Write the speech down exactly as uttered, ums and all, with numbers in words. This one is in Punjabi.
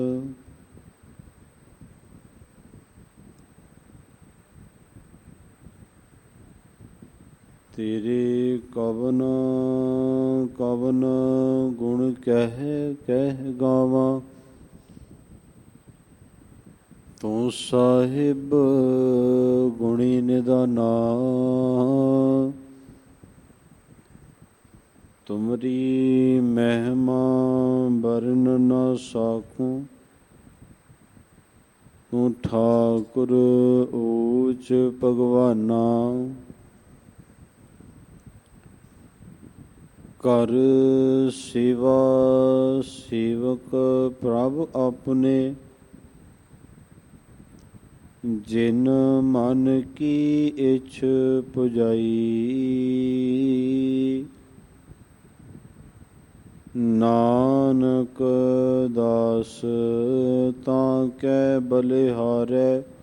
ਤੇਰੇ ਕਵਨ ਕਵਨ ਗੁਣ ਕਹਿ ਕਹਿ ਗਾਵਾਂ। ਤੂੰ ਸਾਹਿਬ ਗੁਣੀ ਨਿਦਾਨਾ। ਤੁਮਰੀ ਮਹਿਮਾ ਵਰਨ ਨ ਸਾਕੂੰ। ਤੂੰ ਠਾਕੁਰ ਊਚ ਭਗਵਾਨਾ। ਕਰ ਸੇਵਾ ਸੇਵਕ ਪ੍ਰਭ ਆਪਣੇ। ਜਿਨ ਮਨ ਕੀ ਇੱਛ ਪੁਜਾਈ। ਨਾਨਕ ਦਾਸ ਤਾਂ ਕੈ ਬਲਿਹਾਰੈ।